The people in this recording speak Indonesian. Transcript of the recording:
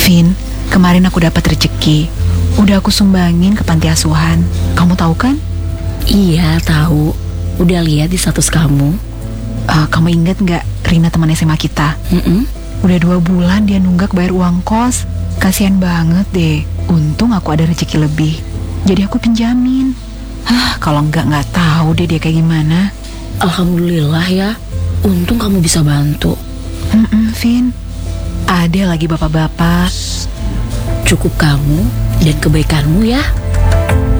Vin, kemarin aku dapat rezeki. Udah aku sumbangin ke panti asuhan. Kamu tahu kan? Iya, tahu. Udah lihat di status kamu. Kamu inget nggak Rina teman SMA kita? Udah 2 bulan dia nunggak bayar uang kos. Kasian banget deh. Untung aku ada rezeki lebih. Jadi aku pinjamin. Kalau nggak tahu deh dia kayak gimana. Alhamdulillah ya. Untung kamu bisa bantu. Vin, ada lagi bapak-bapak. Cukup kamu dan kebaikanmu ya.